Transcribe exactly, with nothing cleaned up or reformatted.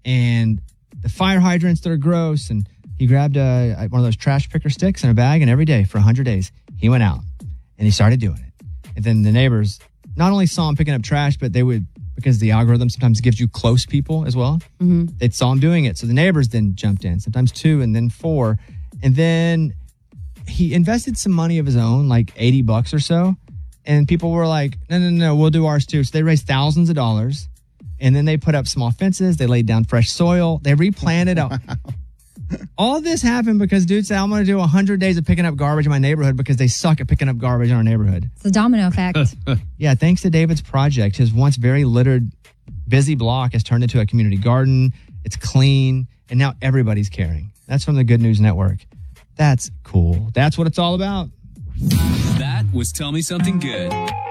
and the fire hydrants that are gross. And he grabbed a, one of those trash picker sticks in a bag, and every day for one hundred days, he went out and he started doing it. And then the neighbors not only saw him picking up trash, but they would, because the algorithm sometimes gives you close people as well. Mm-hmm. They saw him doing it. So the neighbors then jumped in, sometimes two and then four. And then he invested some money of his own, like eighty bucks or so. And people were like, no, no, no, we'll do ours too. So they raised thousands of dollars. And then they put up small fences. They laid down fresh soil. They replanted out. Wow. All this happened because dude said, I'm going to do one hundred days of picking up garbage in my neighborhood because they suck at picking up garbage in our neighborhood. It's a domino effect. Yeah, thanks to David's project, his once very littered, busy block has turned into a community garden. It's clean, and now everybody's caring. That's from the Good News Network. That's cool. That's what it's all about. That was Tell Me Something Good.